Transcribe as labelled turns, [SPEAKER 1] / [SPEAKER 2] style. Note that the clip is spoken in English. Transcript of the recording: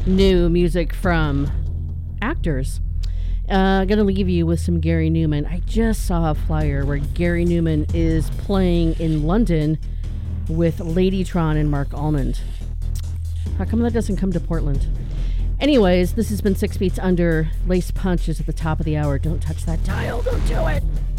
[SPEAKER 1] new music from actors. Gonna leave you with some Gary Newman. I just saw a flyer where Gary Newman is playing in London with Ladytron and Mark Almond. How come that doesn't come to Portland? Anyways, this has been 6 Beats Under. Lace Punch is at the top of the hour. Don't touch that dial. Don't do it.